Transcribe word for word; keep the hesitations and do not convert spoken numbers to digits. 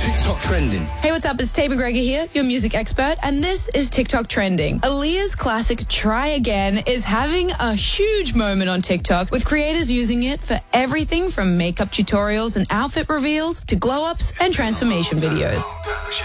TikTok trending. Hey, what's up? It's Tay McGregor here, your music expert, and this is TikTok trending. Aaliyah's classic Try Again is having a huge moment on TikTok, with creators using it for everything from makeup tutorials and outfit reveals to glow-ups and transformation videos.